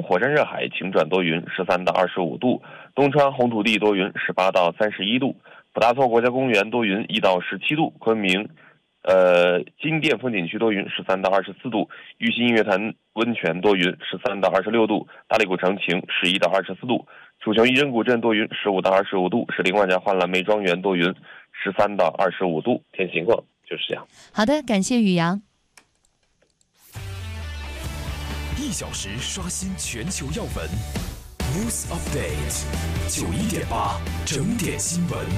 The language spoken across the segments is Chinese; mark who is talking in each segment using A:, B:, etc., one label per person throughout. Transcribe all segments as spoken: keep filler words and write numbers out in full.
A: 火山热海晴转多云，十三到二十五度；东川红土地多云，十八到三十一度；普达措国家公园多云，一到十七度；昆明，呃，金殿风景区多云，十三到二十四度；玉溪音乐潭温泉多云，十三到二十六度；大理古城晴，十一到二十四度；楚雄渔人古镇多云，十五到二十五度；石林万家焕蓝梅庄园多云，十三到二十五度。天气情况就是这样。
B: 好的，感谢宇阳。
C: 一小时刷新全球要闻 ，News Update 九一点八整点新闻。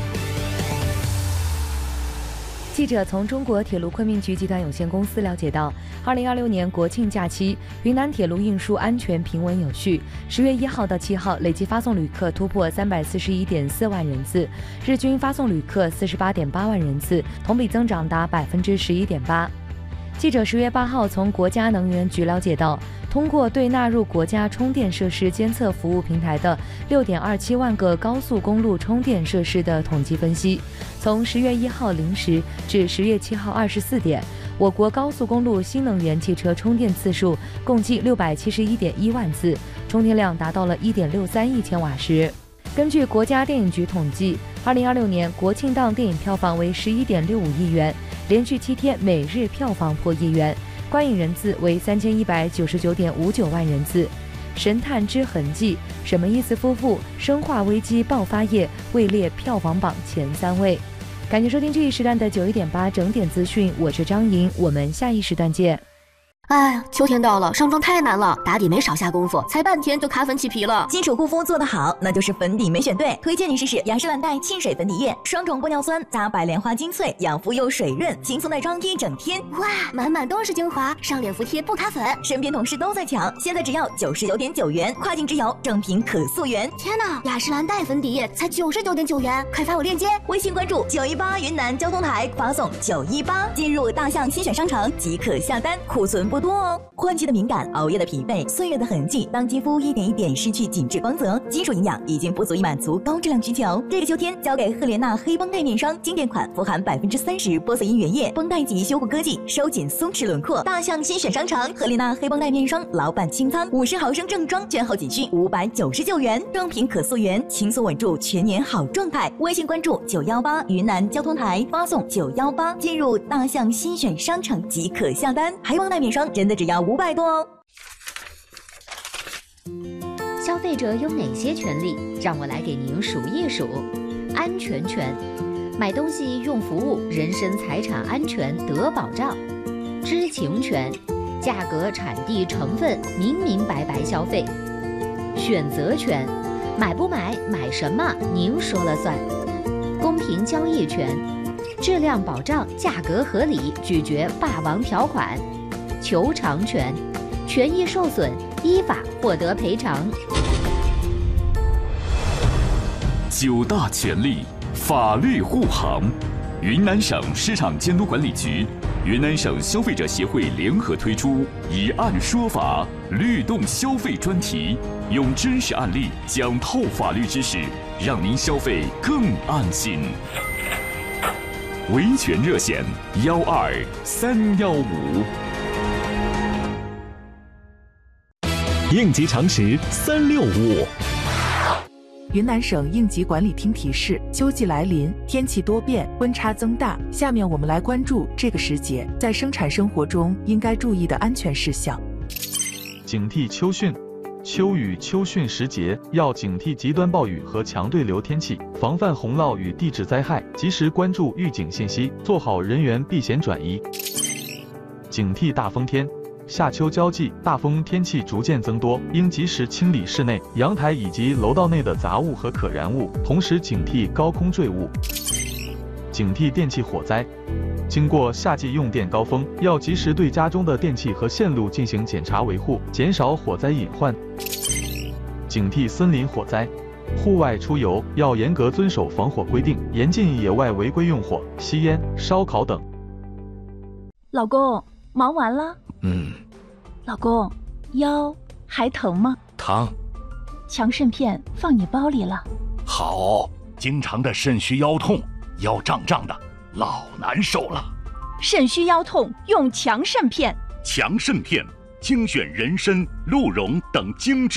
B: 记者从中国铁路昆明局集团有限公司了解到，二零二六年国庆假期，云南铁路运输安全平稳有序。十月一号到七号，累计发送旅客突破三百四十一点四万人次，日均发送旅客四十八点八万人次，同比增长达百分之十一点八。记者十月八号从国家能源局了解到，通过对纳入国家充电设施监测服务平台的六点二七万个高速公路充电设施的统计分析，从十月一号零时至十月七号二十四点，我国高速公路新能源汽车充电次数共计六百七十一点一万次，充电量达到了一点六三亿千瓦时。根据国家电影局统计，二零二六年国庆档电影票房为十一点六五亿元，连续七天每日票房破亿元，观影人次为三千一百九十九点五九万人次。神探之痕迹、什么意思夫妇、生化危机爆发夜位列票房榜前三位。感谢收听这一时段的九一点八整点资讯，我是张莹，我们下一时段见。
D: 哎呀，秋天到了，上妆太难了，打底没少下功夫，才半天就卡粉起皮了。
E: 基础护肤做得好，那就是粉底没选对。推荐你试试雅诗兰黛沁水粉底液，双种玻尿酸加白莲花精粹，养肤又水润，轻松耐妆一整天。
D: 哇，满满都是精华，上脸服帖不卡粉。
E: 身边同事都在抢，现在只要九十九点九元，跨境直邮，正品可溯源。
D: 天哪，雅诗兰黛粉底液才九十九点九元，快发我链接。
E: 微信关注九一八云南交通台，发送九一八，进入大象新选商城即可下单，库存不多哦。换季的敏感，熬夜的疲惫，岁月的痕迹，当肌肤一点一点失去紧致光泽，基础营养已经不足以满足高质量需求。这个秋天，交给赫莲娜黑绷带面霜经典款，富含百分之三十玻色因原液，绷带级修护科技，收紧松弛轮廓。大象新选商城赫莲娜黑绷带面霜老版清仓，五十毫升正装，券后仅需五百九十九元，正品可溯源，轻松稳住全年好状态。微信关注九幺八云南交通台，发送九幺八，进入大象新选商城即可下单。黑绷带面霜真的只要五百多哦。
F: 消费者有哪些权利？让我来给您数一数。安全权，买东西用服务，人身财产安全得保障。知情权，价格、产地、成分明明白白消费。选择权，买不买，买什么，您说了算。公平交易权，质量保障，价格合理，拒绝霸王条款。求偿权，权益受损，依法获得赔偿。
C: 九大权利，法律护航。云南省市场监督管理局、云南省消费者协会联合推出“以案说法”律动消费专题，用真实案例讲透法律知识，让您消费更安心。维权热线：幺二三幺五。
G: 应急常识三六五。
H: 云南省应急管理厅提示：秋季来临，天气多变，温差增大。下面我们来关注这个时节在生产生活中应该注意的安全事项。
I: 警惕秋汛。秋雨秋汛时节，要警惕极端暴雨和强对流天气，防范洪涝与地质灾害，及时关注预警信息，做好人员避险转移。警惕大风天。夏秋交际，大风天气逐渐增多，应及时清理室内、阳台以及楼道内的杂物和可燃物，同时警惕高空坠物。警惕电气火灾。经过夏季用电高峰，要及时对家中的电器和线路进行检查维护，减少火灾隐患。警惕森林火灾。户外出游要严格遵守防火规定，严禁野外违规用火、吸烟、烧烤等。
J: 老公，忙完了？
K: 嗯。
J: 老公，腰还疼吗？
K: 疼。
J: 强肾片放你包里了。
K: 好，经常的肾虚腰痛，腰胀胀的，老难受了。
J: 肾虚腰痛用强肾片。
K: 强肾片精选人参、鹿茸等精致